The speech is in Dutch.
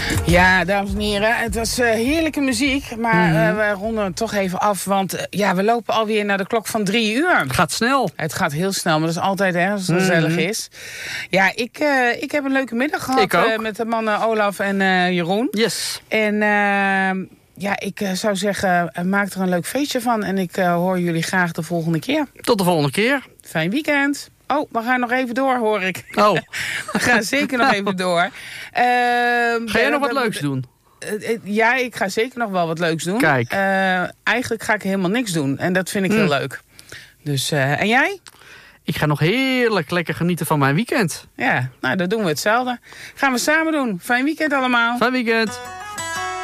Ja, dames en heren, het was heerlijke muziek, maar we ronden het toch even af, want we lopen alweer naar de klok van 3 uur. Het gaat snel. Het gaat heel snel, maar dat is altijd als het gezellig is. Ja, ik heb een leuke middag gehad met de mannen Olaf en Jeroen. Yes. En ik zou zeggen, maak er een leuk feestje van en ik hoor jullie graag de volgende keer. Tot de volgende keer. Fijn weekend. Oh, we gaan nog even door, hoor ik. Oh. We gaan zeker nog even door. Ga jij nog wat leuks doen? Ja, ik ga zeker nog wel wat leuks doen. Kijk. Eigenlijk ga ik helemaal niks doen. En dat vind ik heel leuk. Dus, en jij? Ik ga nog heerlijk lekker genieten van mijn weekend. Ja, nou, dan doen we hetzelfde. Gaan we samen doen. Fijn weekend allemaal. Fijn weekend.